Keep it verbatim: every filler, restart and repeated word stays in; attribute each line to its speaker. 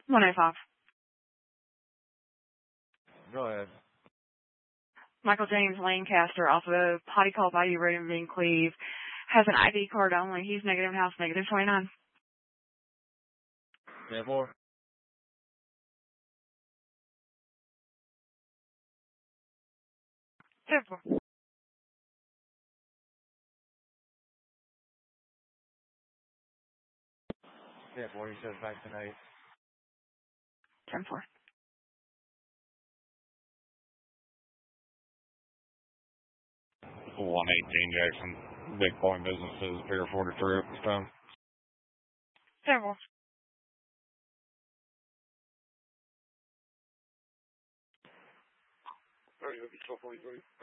Speaker 1: one oh five.
Speaker 2: Go ahead.
Speaker 1: Michael James Lancaster off of Potty Call Bayou Road in Van Cleve. Has an I D card only. He's negative house, negative twenty-nine.
Speaker 2: ten four.
Speaker 1: ten four.
Speaker 2: ten four, he says back tonight.
Speaker 1: ten four.
Speaker 3: one eighteen Jackson, Big Point Businesses, Pier forty-three at this time.
Speaker 1: ten four.
Speaker 2: Sorry, twelve forty-three.